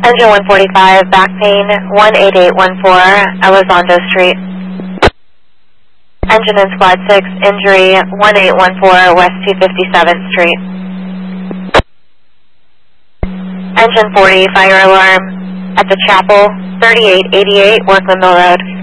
Engine 145, back pain, 18814, Elizondo Street. Engine in Squad 6, injury, 1814, West 257th Street. Engine 40, fire alarm, at the Chapel, 3888, Workman Mill Road.